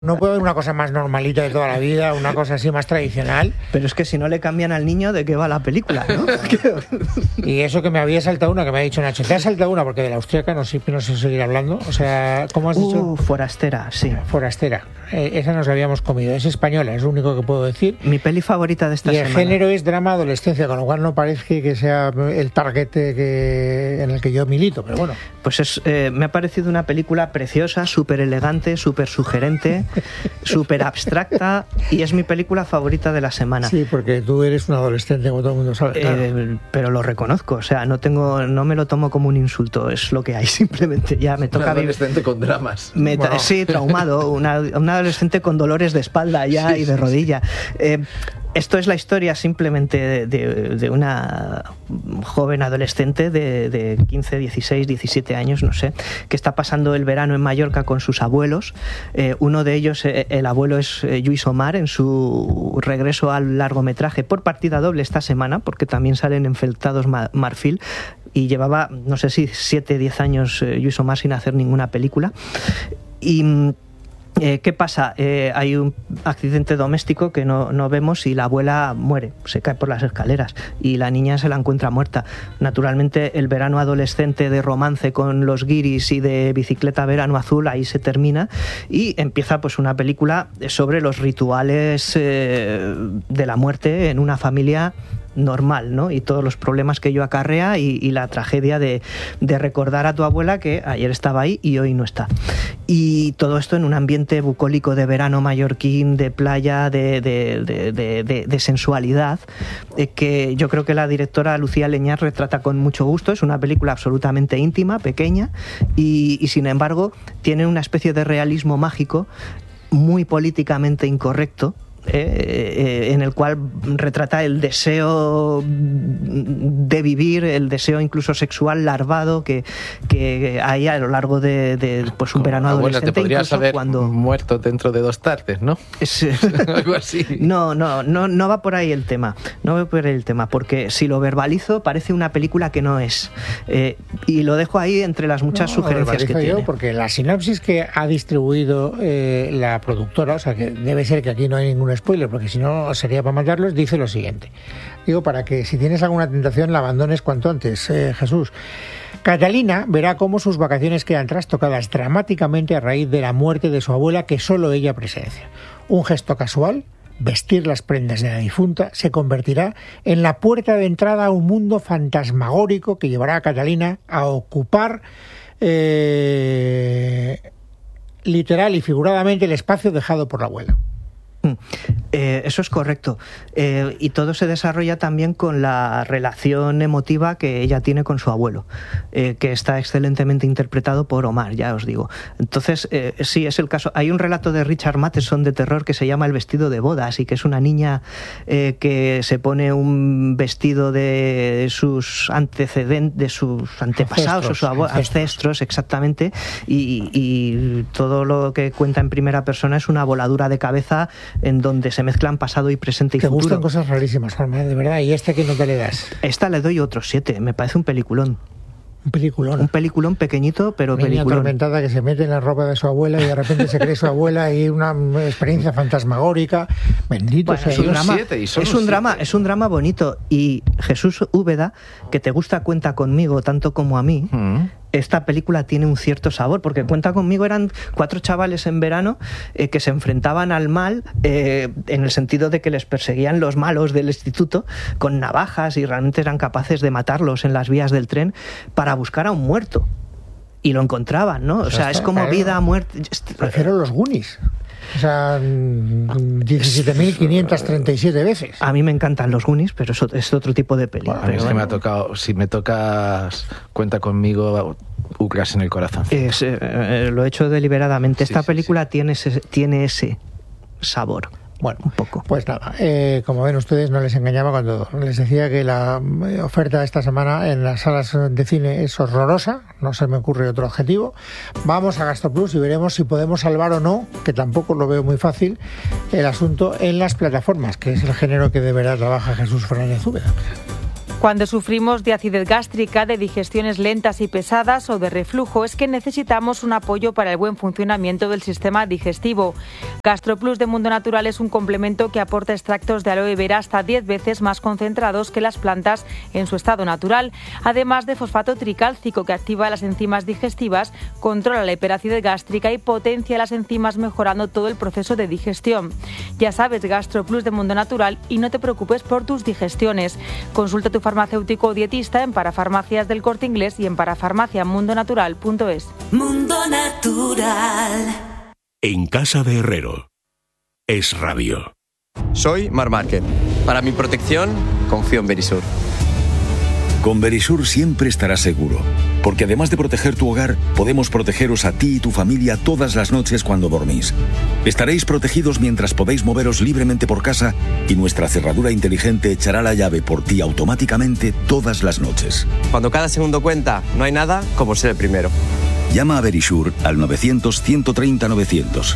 No puede haber una cosa más normalita de toda la vida, una cosa así más tradicional. Pero es que si no le cambian al niño, ¿de qué va la película, no? Y eso que me había saltado una, que me ha dicho Nacho. ¿Te has saltado una? Porque de la austríaca no sé seguir hablando. O sea, ¿cómo has dicho? Forastera, sí. Forastera. Esa nos habíamos comido. Es española, es lo único que puedo decir. Mi peli favorita de esta semana. Y el género es drama-adolescencia, con lo cual no parece que sea el target en el que yo milito, pero bueno. Pues me ha parecido una película preciosa, súper elegante, súper sugerente, súper abstracta, y es mi película favorita de la semana. Sí, porque tú eres un adolescente, como todo el mundo sabe. Claro. Pero lo reconozco, o sea, no me lo tomo como un insulto, es lo que hay, simplemente. Ya me toca vivir. Un adolescente con dramas. Sí, traumado, un adolescente con dolores de espalda ya y de rodilla. Esto es la historia simplemente de una joven adolescente de 15, 16, 17 años, no sé, que está pasando el verano en Mallorca con sus abuelos. Uno de ellos, el abuelo, es Lluís Omar, en su regreso al largometraje por partida doble esta semana, porque también salen Enfrentados Marfil, y llevaba, no sé si 7, 10 años Lluís Omar sin hacer ninguna película. Y ¿qué pasa? Hay un accidente doméstico que no vemos y la abuela muere, se cae por las escaleras y la niña se la encuentra muerta. Naturalmente el verano adolescente de romance con los guiris y de bicicleta verano azul ahí se termina y empieza pues una película sobre los rituales de la muerte en una familia normal, ¿no? Y todos los problemas que ello acarrea y la tragedia de recordar a tu abuela que ayer estaba ahí y hoy no está. Y todo esto en un ambiente bucólico de verano mallorquín, de playa, de sensualidad, que yo creo que la directora Lucía Leñar retrata con mucho gusto. Es una película absolutamente íntima, pequeña, y sin embargo tiene una especie de realismo mágico muy políticamente incorrecto, en el cual retrata el deseo de vivir, el deseo incluso sexual larvado que hay a lo largo de pues un verano adolescente. Bueno, te podrías haber muerto dentro de 2 tardes, ¿no? Algo así. No va por ahí el tema. No va por ahí el tema, porque si lo verbalizo parece una película que no es. Y lo dejo ahí entre las muchas sugerencias que tiene. Porque la sinopsis que ha distribuido la productora, o sea que debe ser que aquí no hay ningún spoiler, porque si no sería para matarlos, dice lo siguiente. Digo, para que si tienes alguna tentación la abandones cuanto antes, Jesús. Catalina verá cómo sus vacaciones quedan trastocadas dramáticamente a raíz de la muerte de su abuela, que solo ella presencia. Un gesto casual, vestir las prendas de la difunta, se convertirá en la puerta de entrada a un mundo fantasmagórico que llevará a Catalina a ocupar literal y figuradamente el espacio dejado por la abuela. Eso es correcto, y todo se desarrolla también con la relación emotiva que ella tiene con su abuelo, que está excelentemente interpretado por Omar, ya os digo. Entonces, sí, es el caso. Hay un relato de Richard Matheson de terror que se llama El vestido de bodas, y que es una niña que se pone un vestido de sus antecedentes, de sus antepasados, o sus ancestros, exactamente, y todo lo que cuenta en primera persona es una voladura de cabeza en donde se mezclan pasado y presente y futuro. Te gustan cosas rarísimas, Juanma, de verdad. ¿Y qué nota le das? Esta le doy otro 7, me parece un peliculón. Un peliculón. Un peliculón pequeñito, pero niña peliculón. Atormentada que se mete en la ropa de su abuela y de repente se cree su abuela, y una experiencia fantasmagórica. Bendito sea. Es un drama bonito. Y Jesús Úbeda, que te gusta Cuenta conmigo tanto como a mí, esta película tiene un cierto sabor, porque Cuenta conmigo eran 4 chavales en verano que se enfrentaban al mal, en el sentido de que les perseguían los malos del instituto con navajas y realmente eran capaces de matarlos en las vías del tren para buscar a un muerto. Y lo encontraban, ¿no? O sea, es como vida, muerte. Prefiero los Goonies. O sea, 17.537 veces. A mí me encantan los Goonies, pero eso es otro tipo de peli. Bueno, es que me ha tocado, si me tocas Cuenta conmigo, ucras en el corazón. Lo he hecho deliberadamente. Esta película tiene ese sabor. Bueno, un poco. Pues nada, como ven ustedes, no les engañaba cuando les decía que la oferta de esta semana en las salas de cine es horrorosa, no se me ocurre otro adjetivo. Vamos a Gasto Plus y veremos si podemos salvar o no, que tampoco lo veo muy fácil, el asunto en las plataformas, que es el género que de verdad trabaja Jesús Fernández Úbeda. Cuando sufrimos de acidez gástrica, de digestiones lentas y pesadas o de reflujo, es que necesitamos un apoyo para el buen funcionamiento del sistema digestivo. GastroPlus de Mundo Natural es un complemento que aporta extractos de aloe vera hasta 10 veces más concentrados que las plantas en su estado natural, además de fosfato tricálcico que activa las enzimas digestivas, controla la hiperacidez gástrica y potencia las enzimas mejorando todo el proceso de digestión. Ya sabes, GastroPlus de Mundo Natural, y no te preocupes por tus digestiones. Consulta a tu farmacéutico o dietista en Parafarmacias del Corte Inglés y en parafarmaciamundonatural.es. Mundo Natural. En casa de Herrero. Es Radio. Soy Mar Márquez. Para mi protección, confío en Verisur. Con Verisur siempre estarás seguro, porque además de proteger tu hogar, podemos protegeros a ti y tu familia todas las noches cuando dormís. Estaréis protegidos mientras podéis moveros libremente por casa y nuestra cerradura inteligente echará la llave por ti automáticamente todas las noches. Cuando cada segundo cuenta, no hay nada como ser el primero. Llama a Verisur al 900-130-900.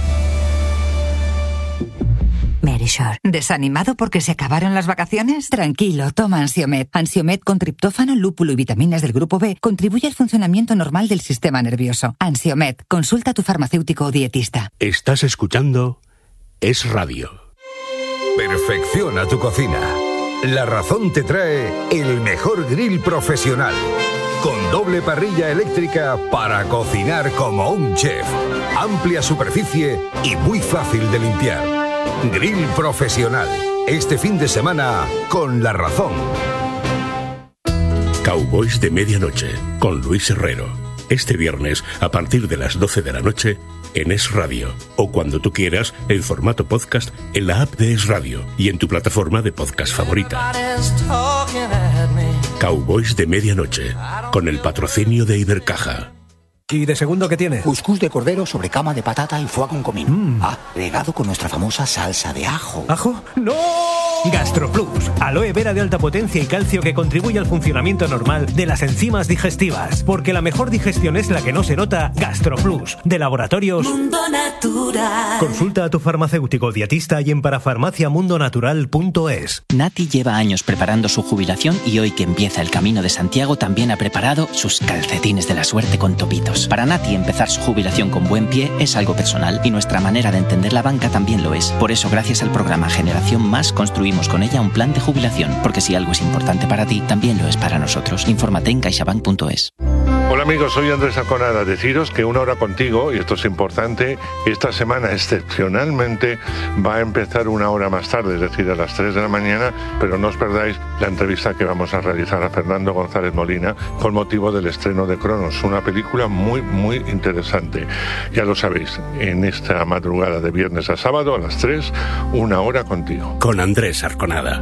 Verisur. ¿Desanimado porque se acabaron las vacaciones? Tranquilo, toma Ansiomed. Ansiomed con triptófano, lúpulo y vitaminas del grupo B contribuye al funcionamiento normal del sistema nervioso. Ansiomed, consulta a tu farmacéutico o dietista. Estás escuchando Es Radio. Perfecciona tu cocina. La Razón te trae el mejor grill profesional, con doble parrilla eléctrica para cocinar como un chef. Amplia superficie y muy fácil de limpiar. Grill profesional. Este fin de semana con La Razón. Cowboys de Medianoche con Luis Herrero. Este viernes a partir de las 12 de la noche en Es Radio. O cuando tú quieras en formato podcast en la app de Es Radio y en tu plataforma de podcast favorita. Cowboys de Medianoche con el patrocinio de Ibercaja. ¿Y de segundo qué tiene? Cuscús de cordero sobre cama de patata y foie con comino. Agregado con nuestra famosa salsa de ajo. ¿Ajo? ¡No! GastroPlus. Aloe vera de alta potencia y calcio que contribuye al funcionamiento normal de las enzimas digestivas. Porque la mejor digestión es la que no se nota. GastroPlus. De Laboratorios Mundo Natural. Consulta a tu farmacéutico dietista y en parafarmaciamundonatural.es. Nati lleva años preparando su jubilación y hoy que empieza el Camino de Santiago también ha preparado sus calcetines de la suerte con topitos. Para Nati empezar su jubilación con buen pie es algo personal y nuestra manera de entender la banca también lo es. Por eso, gracias al programa Generación Más, construimos con ella un plan de jubilación, porque si algo es importante para ti, también lo es para nosotros. Infórmate en caixabank.es. Hola amigos, soy Andrés Arconada. Deciros que Una Hora Contigo, y esto es importante, esta semana excepcionalmente va a empezar una hora más tarde, es decir, a las 3 de la mañana, pero no os perdáis la entrevista que vamos a realizar a Fernando González Molina con motivo del estreno de Cronos, una película muy interesante. Ya lo sabéis, en esta madrugada de viernes a sábado a las 3, Una Hora Contigo. Con Andrés Arconada.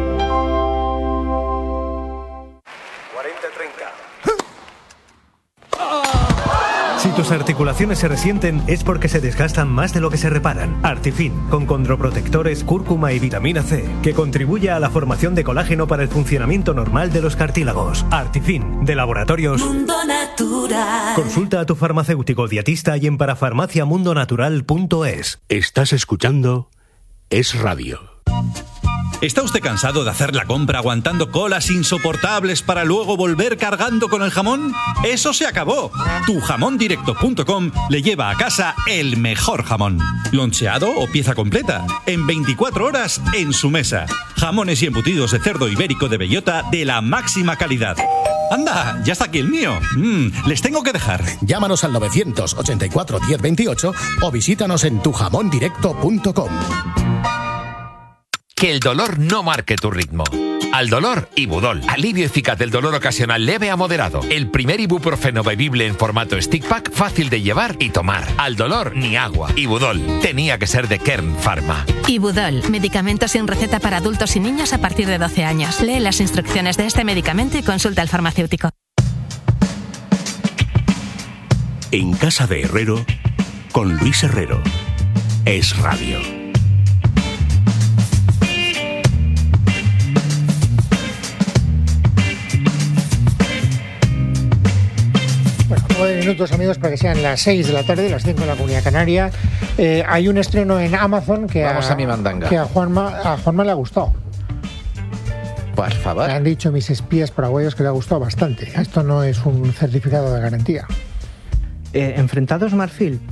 40-30. Si tus articulaciones se resienten es porque se desgastan más de lo que se reparan. Artifin, con condroprotectores, cúrcuma y vitamina C, que contribuye a la formación de colágeno para el funcionamiento normal de los cartílagos. Artifin, de Laboratorios Mundo Natural. Consulta a tu farmacéutico dietista y en parafarmaciamundonatural.es. Estás escuchando Es Radio. ¿Está usted cansado de hacer la compra aguantando colas insoportables para luego volver cargando con el jamón? ¡Eso se acabó! Tujamondirecto.com le lleva a casa el mejor jamón. Loncheado o pieza completa. En 24 horas en su mesa. Jamones y embutidos de cerdo ibérico de bellota de la máxima calidad. ¡Anda! ¡Ya está aquí el mío! Les tengo que dejar. Llámanos al 984 1028 o visítanos en tujamondirecto.com. Que el dolor no marque tu ritmo. Al dolor, Ibudol. Alivio eficaz del dolor ocasional leve a moderado. El primer ibuprofeno bebible en formato stick pack, fácil de llevar y tomar. Al dolor, ni agua. Ibudol. Tenía que ser de Kern Pharma. Ibudol. Medicamento sin receta para adultos y niños a partir de 12 años. Lee las instrucciones de este medicamento y consulta al farmacéutico. En casa de Herrero, con Luis Herrero. Es Radio. Bueno, 9 minutos, amigos, para que sean las 6 de la tarde, las 5 en la Comunidad Canaria. Hay un estreno en Amazon que Vamos a mi mandanga. Que a Juanma le ha gustado. Por favor. Me han dicho mis espías paraguayos que le ha gustado bastante. Esto no es un certificado de garantía. Enfrentados Marfil.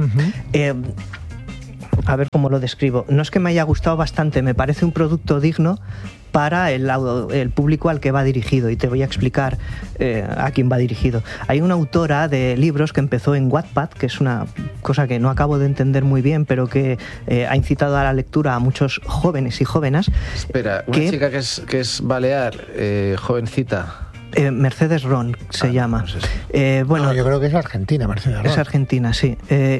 A ver cómo lo describo. No es que me haya gustado bastante, me parece un producto digno para el público al que va dirigido, y te voy a explicar a quién va dirigido. Hay una autora de libros que empezó en Wattpad, que es una cosa que no acabo de entender muy bien, pero que ha incitado a la lectura a muchos jóvenes y jóvenes. Espera, una chica que es balear, jovencita. Mercedes Ron se llama. Bueno, no, yo creo que es argentina, Mercedes Ron. Es argentina, sí.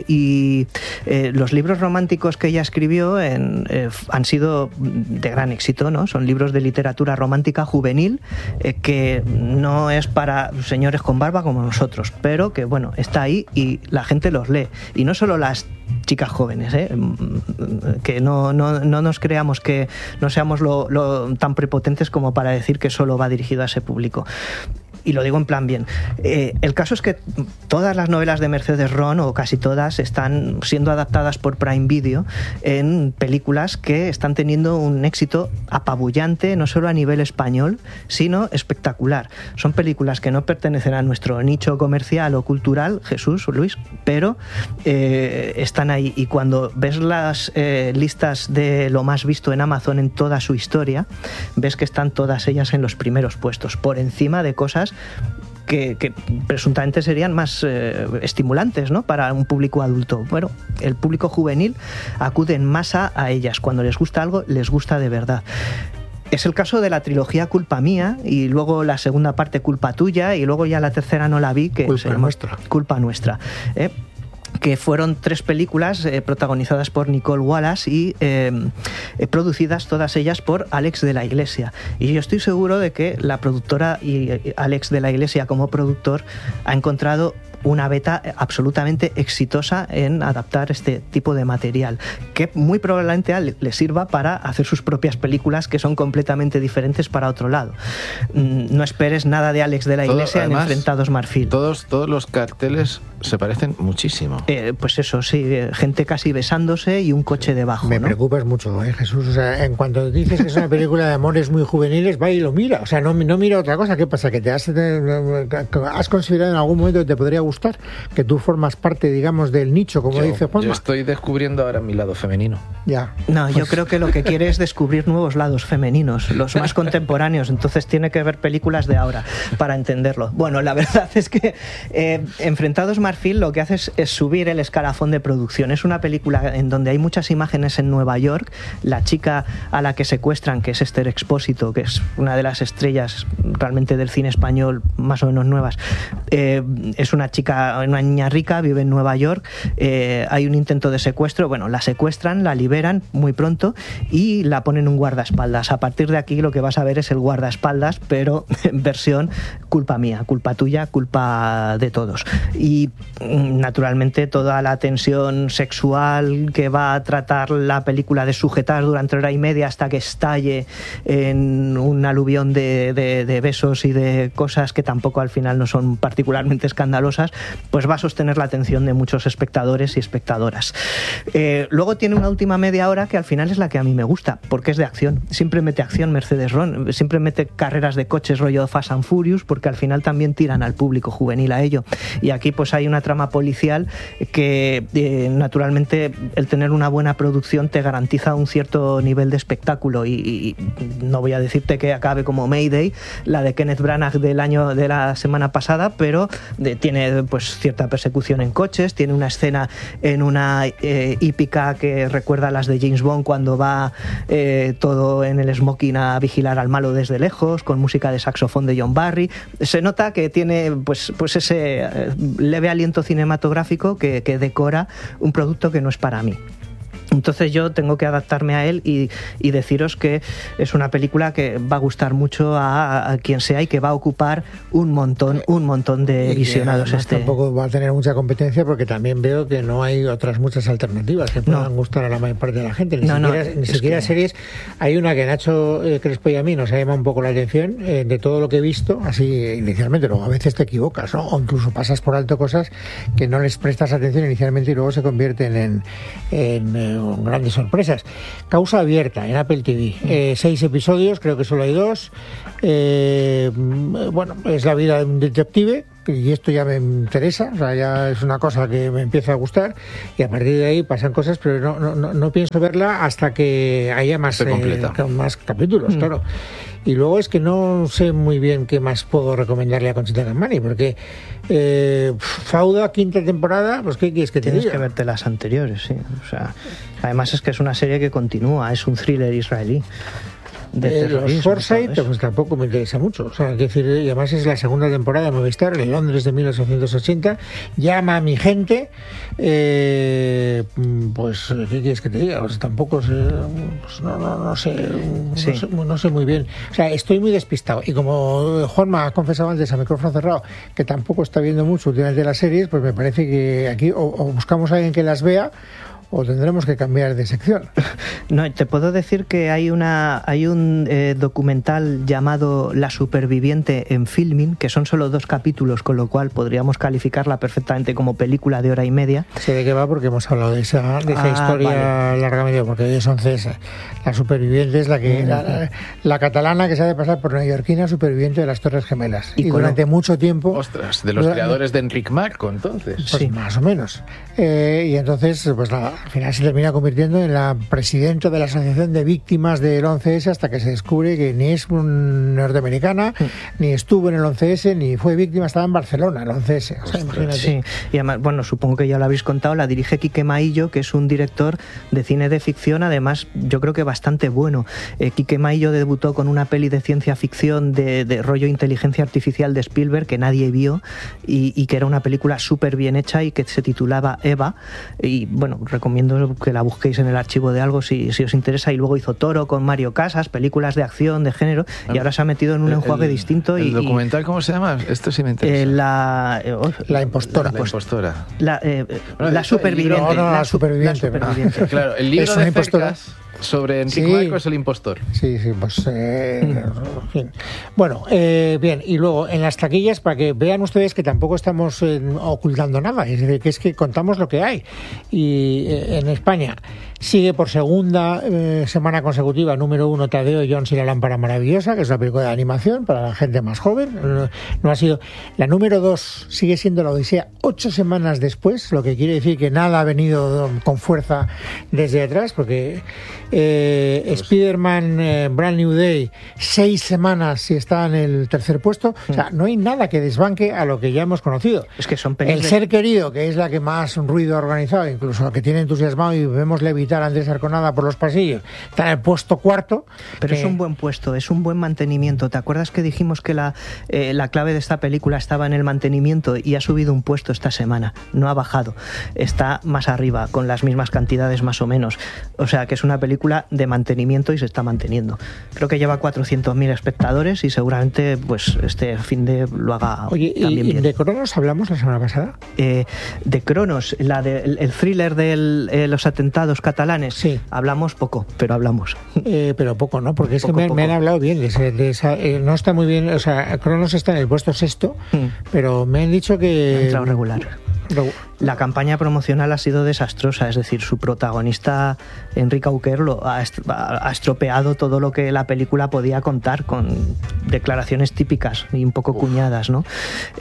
Y los libros románticos que ella escribió han sido de gran éxito, ¿no? Son libros de literatura romántica juvenil que no es para señores con barba como nosotros, pero que, bueno, está ahí y la gente los lee. Y no solo las chicas jóvenes, que no nos creamos, que no seamos tan prepotentes como para decir que solo va dirigido a ese público. Y lo digo en plan bien. El caso es que todas las novelas de Mercedes Ron, o casi todas, están siendo adaptadas por Prime Video en películas que están teniendo un éxito apabullante, no solo a nivel español, sino espectacular. Son películas que no pertenecen a nuestro nicho comercial o cultural, Jesús o Luis, pero están ahí. Y cuando ves las listas de lo más visto en Amazon en toda su historia, ves que están todas ellas en los primeros puestos, por encima de cosas que presuntamente serían más estimulantes, ¿no?, para un público adulto. Bueno, el público juvenil acude en masa a ellas. Cuando les gusta algo, les gusta de verdad. Es el caso de la trilogía Culpa Mía, y luego la segunda parte Culpa Tuya, y luego ya la tercera no la vi, que Culpa Nuestra. Culpa Nuestra. Que fueron 3 películas protagonizadas por Nicole Wallace y producidas todas ellas por Alex de la Iglesia. Y yo estoy seguro de que la productora y Alex de la Iglesia como productor ha encontrado una beta absolutamente exitosa en adaptar este tipo de material, que muy probablemente le sirva para hacer sus propias películas, que son completamente diferentes para otro lado. No esperes nada de Alex de la Iglesia en Enfrentados Marfil. Todos los carteles se parecen muchísimo. Pues eso, sí, gente casi besándose y un coche debajo. Me preocupas mucho, Jesús. O sea, en cuanto dices que es una película de amores muy juveniles, va y lo mira. O sea, no mira otra cosa. ¿Qué pasa? ¿Que has considerado en algún momento que te podría gustar? Que tú formas parte, digamos, del nicho, como dice Juanma. Yo estoy descubriendo ahora mi lado femenino. Ya. No, yo creo que lo que quiere es descubrir nuevos lados femeninos, los más contemporáneos. Entonces tiene que ver películas de ahora para entenderlo. Bueno, la verdad es que Enfrentados Marfil lo que hace es subir el escalafón de producción. Es una película en donde hay muchas imágenes en Nueva York. La chica a la que secuestran, que es Esther Expósito, que es una de las estrellas realmente del cine español más o menos nuevas, es una niña rica, vive en Nueva York, hay un intento de secuestro, bueno, la secuestran, la liberan muy pronto y la ponen un guardaespaldas. A partir de aquí lo que vas a ver es el guardaespaldas, pero en versión culpa mía, culpa tuya, culpa de todos. Y naturalmente toda la tensión sexual que va a tratar la película de sujetar durante hora y media hasta que estalle en un aluvión de besos y de cosas que tampoco al final no son particularmente escandalosas, pues va a sostener la atención de muchos espectadores y espectadoras. Luego tiene una última media hora que al final es la que a mí me gusta, porque es de acción. Siempre mete acción Mercedes Ron, siempre mete carreras de coches rollo Fast and Furious, porque al final también tiran al público juvenil a ello. Y aquí pues hay una trama policial que naturalmente el tener una buena producción te garantiza un cierto nivel de espectáculo, y no voy a decirte que acabe como Mayday, la de Kenneth Branagh de la semana pasada, pero tiene pues cierta persecución en coches, tiene una escena en una hípica que recuerda a las de James Bond, cuando va todo en el smoking a vigilar al malo desde lejos, con música de saxofón de John Barry. Se nota que tiene pues ese leve aliento cinematográfico que decora un producto que no es para mí. Entonces yo tengo que adaptarme a él y deciros que es una película que va a gustar mucho a quien sea y que va a ocupar un montón de visionados. Tampoco va a tener mucha competencia, porque también veo que no hay otras muchas alternativas que puedan gustar a la mayor parte de la gente. Ni siquiera series. Hay una que Nacho Crespo y a mí nos ha llamado un poco la atención, de todo lo que he visto, así inicialmente. Luego a veces te equivocas, ¿no? O incluso pasas por alto cosas que no les prestas atención inicialmente y luego se convierten en con grandes sorpresas. Causa abierta en Apple TV. 6 episodios, creo que solo hay 2. Bueno, es la vida de un detective, y esto ya me interesa, o sea, ya es una cosa que me empieza a gustar, y a partir de ahí pasan cosas, pero no pienso verla hasta que haya más capítulos, claro. Y luego es que no sé muy bien qué más puedo recomendarle a Conchita Cammani, porque Fauda, 5ª temporada, pues ¿qué quieres que te diga? Tienes que verte las anteriores, sí. O sea, además es que es una serie que continúa, es un thriller israelí. Los Forsyth pues tampoco me interesa mucho, o sea, es decir, y además es la 2ª temporada de Movistar en Londres de 1880. Llama a mi gente, pues ¿qué quieres que te diga? Pues tampoco sé, pues no sé muy bien, o sea, estoy muy despistado, y como Juanma ha confesado antes a micrófono cerrado que tampoco está viendo mucho últimamente las series, pues me parece que aquí o buscamos a alguien que las vea, o tendremos que cambiar de sección. No, te puedo decir que hay un documental llamado La Superviviente en Filmin, que son solo 2 capítulos, con lo cual podríamos calificarla perfectamente como película de 1h30. Sé de qué va porque hemos hablado de esa historia largamente, porque hoy es 11. La Superviviente es la que la catalana que se ha de pasar por neoyorquina, superviviente de las Torres Gemelas. Y durante mucho tiempo... Ostras, de los creadores de Enric Marco, entonces. Pues sí, más o menos. Y entonces, pues nada, al final se termina convirtiendo en la presidenta de la Asociación de Víctimas del 11S, hasta que se descubre que ni es norteamericana, ni estuvo en el 11S, ni fue víctima, estaba en Barcelona, el 11S. O sea, imagínate. Sí, y además, bueno, supongo que ya lo habéis contado, la dirige Quique Maillo, que es un director de cine de ficción, además yo creo que bastante bueno. Quique Maillo debutó con una peli de ciencia ficción de rollo inteligencia artificial de Spielberg, que nadie vio, y que era una película súper bien hecha y que se titulaba Eva, y bueno, recomiendo que la busquéis en el archivo de algo si os interesa. Y luego hizo Toro con Mario Casas, películas de acción, de género, y ahora se ha metido en un enjuague distinto. ¿El documental cómo se llama? Esto sí me interesa. La impostora. La superviviente. La superviviente. Claro, el libro de Cercas sobre Enric Marco es El impostor. Sí, pues en fin. Bueno, bien, y luego en las taquillas, para que vean ustedes que tampoco estamos ocultando nada, es decir, que es que contamos lo que hay. Y en España sigue por 2ª semana consecutiva número 1 Tadeo Jones y la lámpara maravillosa, que es una película de animación para la gente más joven. No ha sido la número 2, sigue siendo La Odisea 8 semanas después, lo que quiere decir que nada ha venido con fuerza desde atrás, porque Spider-Man Brand New Day 6 semanas y está en el 3er puesto. O sea, no hay nada que desbanque a lo que ya hemos conocido. Es que son El Ser Querido, que es la que más ruido ha organizado, incluso la que tiene entusiasmado, y vemos levitar a Andrés Arconada por los pasillos, está en el puesto 4. Pero es un buen puesto, es un buen mantenimiento. ¿Te acuerdas que dijimos que la clave de esta película estaba en el mantenimiento? Y ha subido un puesto esta semana, no ha bajado, está más arriba, con las mismas cantidades más o menos. O sea, que es una película de mantenimiento y se está manteniendo. Creo que lleva 400.000 espectadores y seguramente pues este fin de lo haga. Oye, también ¿y bien. de Cronos hablamos la semana pasada? De Cronos, el thriller de los atentados catalanes, sí. Hablamos poco, pero hablamos. Pero poco, ¿no? Porque es que me han hablado bien de esa, no está muy bien, o sea, Cronos está en el puesto 6º, pero me han dicho que... Ha entrado regular. La campaña promocional ha sido desastrosa, es decir, su protagonista Enrique Auquer ha estropeado todo lo que la película podía contar, con declaraciones típicas y un poco cuñadas, ¿no?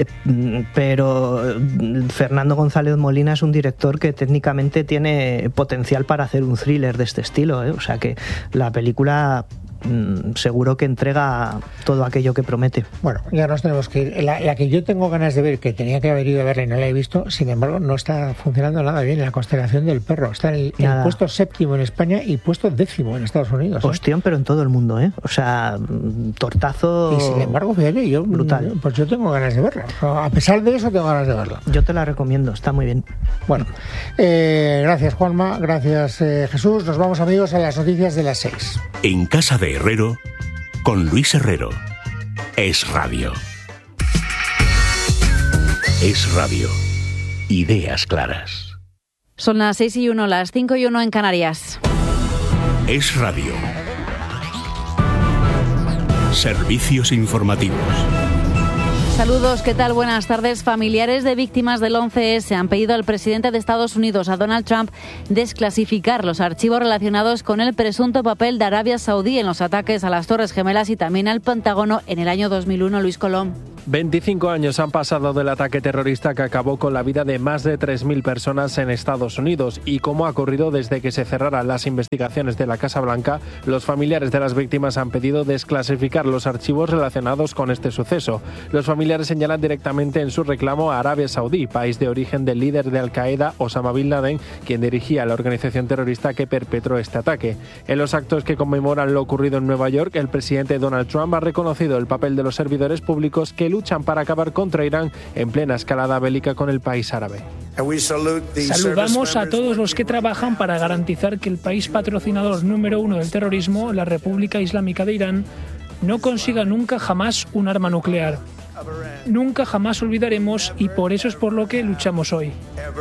Pero Fernando González Molina es un director que técnicamente tiene potencial para hacer un thriller de este estilo, ¿eh? O sea que la película seguro que entrega todo aquello que promete. Bueno, ya nos tenemos que ir. La que yo tengo ganas de ver, que tenía que haber ido a verla y no la he visto, sin embargo no está funcionando nada bien, La Constelación del Perro. Está en el puesto 7º en España y puesto 10º en Estados Unidos. Hostión, pero en todo el mundo, ¿eh? O sea, tortazo. Y sin embargo, fíjate, yo brutal. Pues yo tengo ganas de verla. A pesar de eso, tengo ganas de verla. Yo te la recomiendo, está muy bien. Bueno, gracias Juanma, gracias Jesús. Nos vamos, amigos, a las noticias de las 6. En casa de Herrero, con Luis Herrero. Es Radio. Es Radio. Ideas claras. Son las 6:01, las 5:01 en Canarias. Es Radio. Servicios informativos. Saludos, ¿qué tal? Buenas tardes. Familiares de víctimas del 11S han pedido al presidente de Estados Unidos, a Donald Trump, desclasificar los archivos relacionados con el presunto papel de Arabia Saudí en los ataques a las Torres Gemelas y también al Pentágono en el año 2001. Luis Colón. 25 años han pasado del ataque terrorista que acabó con la vida de más de 3.000 personas en Estados Unidos y como ha ocurrido desde que se cerraran las investigaciones de la Casa Blanca, los familiares de las víctimas han pedido desclasificar los archivos relacionados con este suceso. Los familiares señalan directamente en su reclamo a Arabia Saudí, país de origen del líder de Al-Qaeda, Osama Bin Laden, quien dirigía la organización terrorista que perpetró este ataque. En los actos que conmemoran lo ocurrido en Nueva York, el presidente Donald Trump ha reconocido el papel de los servidores públicos que luchan para acabar contra Irán en plena escalada bélica con el país árabe. Saludamos a todos los que trabajan para garantizar que el país patrocinador número 1 del terrorismo, la República Islámica de Irán, no consiga nunca jamás un arma nuclear. Nunca jamás olvidaremos y por eso es por lo que luchamos hoy.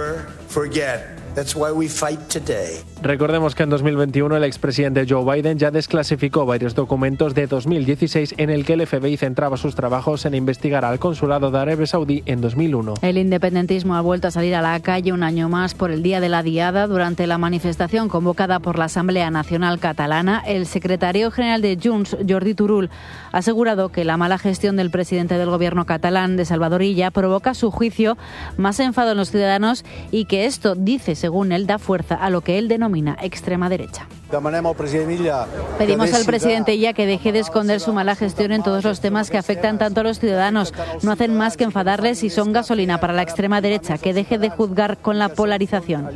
Recordemos que en 2021 el expresidente Joe Biden ya desclasificó varios documentos de 2016 en el que el FBI centraba sus trabajos en investigar al consulado de Arabia Saudí en 2001. El independentismo ha vuelto a salir a la calle un año más por el Día de la Diada. Durante la manifestación convocada por la Asamblea Nacional Catalana, el secretario general de Junts, Jordi Turull, ha asegurado que la mala gestión del presidente del gobierno catalán, de Salvador Illa, provoca a su juicio más enfado en los ciudadanos y que esto, dice según él, da fuerza a lo que él denomina extrema derecha. Pedimos al presidente Illa que deje de esconder su mala gestión en todos los temas que afectan tanto a los ciudadanos. No hacen más que enfadarles y son gasolina para la extrema derecha, que deje de juzgar con la polarización.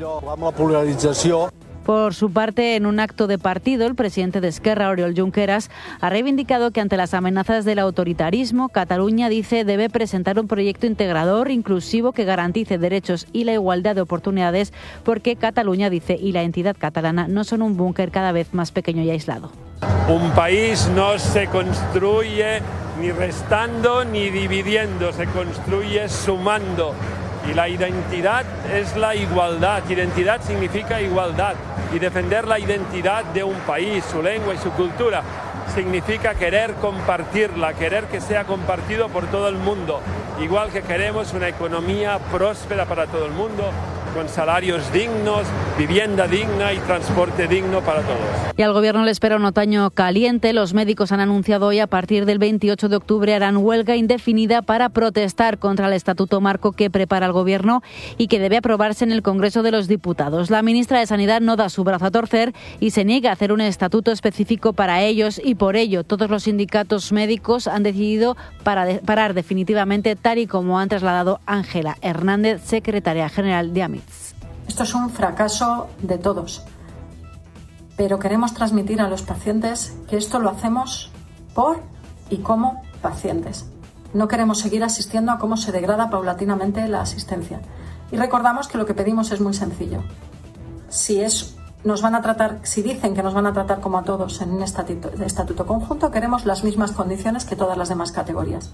Por su parte, en un acto de partido, el presidente de Esquerra, Oriol Junqueras, ha reivindicado que ante las amenazas del autoritarismo, Cataluña, dice, debe presentar un proyecto integrador, inclusivo, que garantice derechos y la igualdad de oportunidades, porque Cataluña, dice, y la entidad catalana no son un búnker cada vez más pequeño y aislado. Un país no se construye ni restando ni dividiendo, se construye sumando. Y la identidad es la igualdad. Identidad significa igualdad. Y defender la identidad de un país, su lengua y su cultura, significa querer compartirla, querer que sea compartido por todo el mundo. Igual que queremos una economía próspera para todo el mundo, con salarios dignos, vivienda digna y transporte digno para todos. Y al gobierno le espera un otoño caliente. Los médicos han anunciado hoy a partir del 28 de octubre harán huelga indefinida para protestar contra el estatuto marco que prepara el gobierno y que debe aprobarse en el Congreso de los Diputados. La ministra de Sanidad no da su brazo a torcer y se niega a hacer un estatuto específico para ellos y por ello todos los sindicatos médicos han decidido parar definitivamente, tal y como han trasladado Ángela Hernández, secretaria general de AMIT. Esto es un fracaso de todos, pero queremos transmitir a los pacientes que esto lo hacemos por y como pacientes. No queremos seguir asistiendo a cómo se degrada paulatinamente la asistencia. Y recordamos que lo que pedimos es muy sencillo. Si dicen que nos van a tratar como a todos en un estatuto conjunto, queremos las mismas condiciones que todas las demás categorías.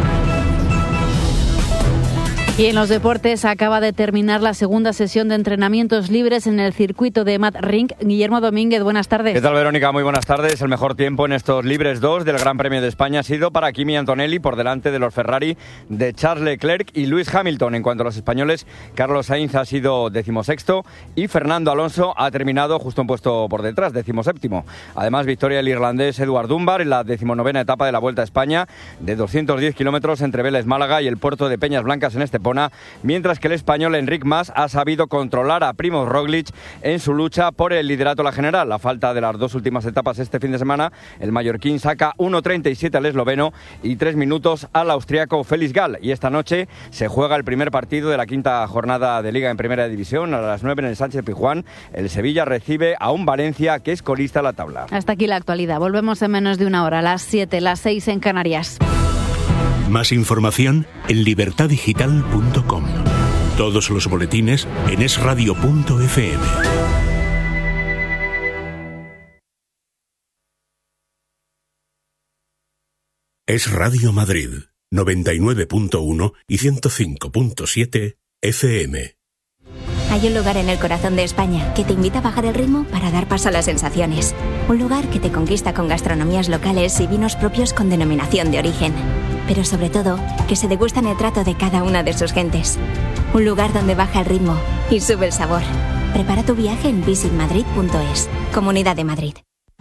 Y en los deportes acaba de terminar la segunda sesión de entrenamientos libres en el circuito de Madrid. Guillermo Domínguez, buenas tardes. ¿Qué tal, Verónica? Muy buenas tardes. El mejor tiempo en estos libres 2 del Gran Premio de España ha sido para Kimi Antonelli por delante de los Ferrari de Charles Leclerc y Lewis Hamilton. En cuanto a los españoles, Carlos Sainz ha sido 16º y Fernando Alonso ha terminado justo un puesto por detrás, 17º. Además, victoria del irlandés Eduard Dunbar en la 19ª etapa de la Vuelta a España de 210 kilómetros entre Vélez, Málaga y el puerto de Peñas Blancas en Estepona, mientras que el español Enric Mas ha sabido controlar a Primož Roglič en su lucha por el liderato de la general. A falta de las dos últimas etapas este fin de semana, el mallorquín saca 1.37 al esloveno y 3 minutos al austriaco Felix Gall. Y esta noche se juega el primer partido de la quinta jornada de Liga en Primera División. A las 9 en el Sánchez-Pizjuán, el Sevilla recibe a un Valencia que es colista en la tabla. Hasta aquí la actualidad. Volvemos en menos de una hora, a las 7, las 6 en Canarias. Más información en libertadigital.com. Todos los boletines en esradio.fm. Es Radio Madrid, 99.1 y 105.7 FM. Hay un lugar en el corazón de España que te invita a bajar el ritmo para dar paso a las sensaciones. Un lugar que te conquista con gastronomías locales y vinos propios con denominación de origen. pero sobre todo, que se degustan el trato de cada una de sus gentes. Un lugar donde baja el ritmo y sube el sabor. Prepara tu viaje en visitmadrid.es. Comunidad de Madrid.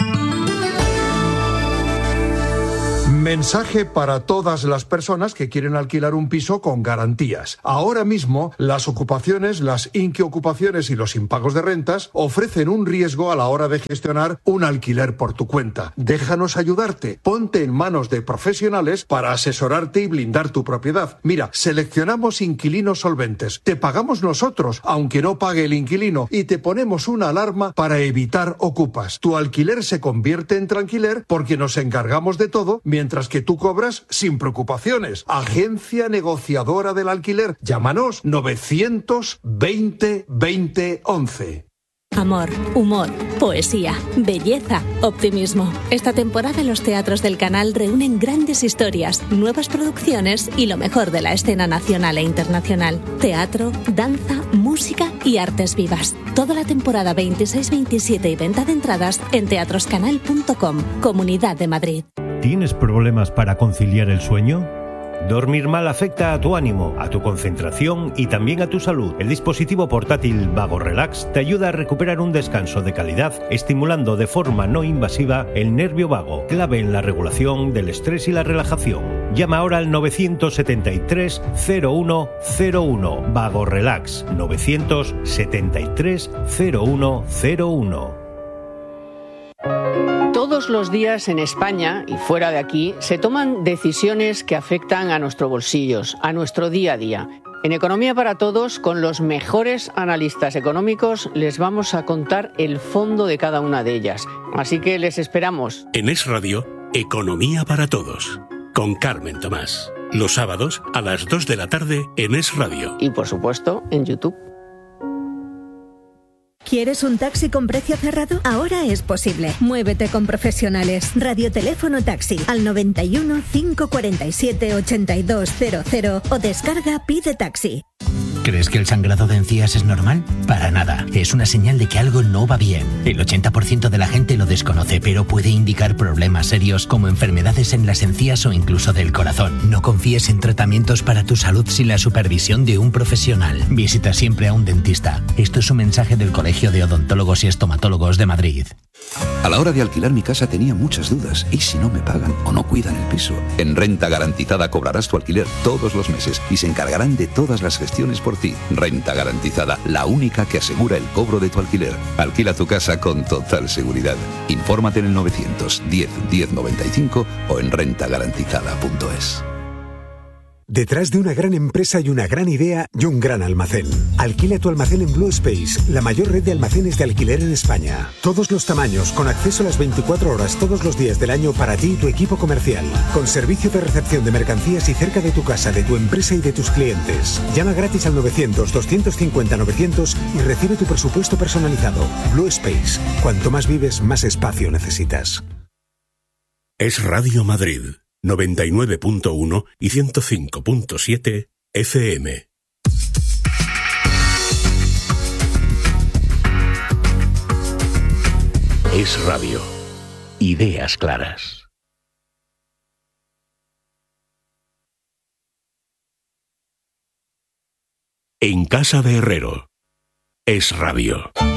Mensaje para todas las personas que quieren alquilar un piso con garantías. Ahora mismo, las ocupaciones, las inquiocupaciones y los impagos de rentas ofrecen un riesgo a la hora de gestionar un alquiler por tu cuenta. Déjanos ayudarte. Ponte en manos de profesionales para asesorarte y blindar tu propiedad. Mira, seleccionamos inquilinos solventes. Te pagamos nosotros, aunque no pague el inquilino, y te ponemos una alarma para evitar ocupas. Tu alquiler se convierte en tranquiler porque nos encargamos de todo, mientras que tú cobras sin preocupaciones. Agencia negociadora del alquiler. Llámanos 920 20 11. Amor, humor, poesía, belleza, optimismo. Esta temporada los teatros del canal reúnen grandes historias, nuevas producciones y lo mejor de la escena nacional e internacional. Teatro, danza, música y artes vivas. Toda la temporada 26, 27 y venta de entradas en teatroscanal.com, Comunidad de Madrid. ¿Tienes problemas para conciliar el sueño? Dormir mal afecta a tu ánimo, a tu concentración y también a tu salud. El dispositivo portátil Vago Relax te ayuda a recuperar un descanso de calidad, estimulando de forma no invasiva el nervio vago, clave en la regulación del estrés y la relajación. Llama ahora al 973 0101. Vago Relax 973 0101. Todos los días en España y fuera de aquí se toman decisiones que afectan a nuestros bolsillos, a nuestro día a día. En Economía para Todos, con los mejores analistas económicos, les vamos a contar el fondo de cada una de ellas. Así que les esperamos. En Es Radio, Economía para Todos, con Carmen Tomás. Los sábados a las 2 de la tarde en Es Radio. Y por supuesto, en YouTube. ¿Quieres un taxi con precio cerrado? Ahora es posible. Muévete con profesionales. Radioteléfono taxi al 91 547 8200 o descarga Pide Taxi. ¿Crees que el sangrado de encías es normal? Para nada. Es una señal de que algo no va bien. El 80% de la gente lo desconoce, pero puede indicar problemas serios como enfermedades en las encías o incluso del corazón. No confíes en tratamientos para tu salud sin la supervisión de un profesional. Visita siempre a un dentista. Esto es un mensaje del Colegio de Odontólogos y Estomatólogos de Madrid. A la hora de alquilar mi casa tenía muchas dudas. ¿Y si no me pagan o no cuidan el piso? En Renta Garantizada cobrarás tu alquiler todos los meses y se encargarán de todas las gestiones por ti. Renta Garantizada, la única que asegura el cobro de tu alquiler. Alquila tu casa con total seguridad. Infórmate en el 910 1095 o en rentagarantizada.es. Detrás de una gran empresa y una gran idea y un gran almacén. Alquila tu almacén en Blue Space, la mayor red de almacenes de alquiler en España. Todos los tamaños, con acceso a las 24 horas todos los días del año para ti y tu equipo comercial. Con servicio de recepción de mercancías y cerca de tu casa, de tu empresa y de tus clientes. Llama gratis al 900-250-900 y recibe tu presupuesto personalizado. Blue Space. Cuanto más vives, más espacio necesitas. Es Radio Madrid. 99.1 y 105.7 FM. Es Radio. Ideas claras. En casa de Herrero. Es Radio.